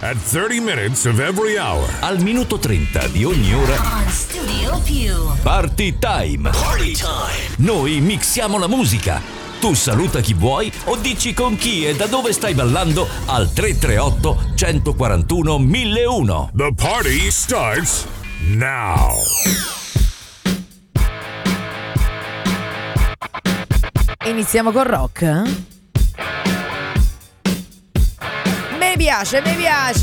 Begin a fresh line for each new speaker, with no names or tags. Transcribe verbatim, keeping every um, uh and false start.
at thirty minutes of every hour.
Al minuto trenta di ogni ora.
On Studio Più.
Party time.
Party time.
Noi mixiamo la musica. Tu saluta chi vuoi o dici con chi e da dove stai ballando al tre tre otto, uno quattro uno, mille uno.
The party starts now.
Iniziamo con rock? Mi piace, mi piace.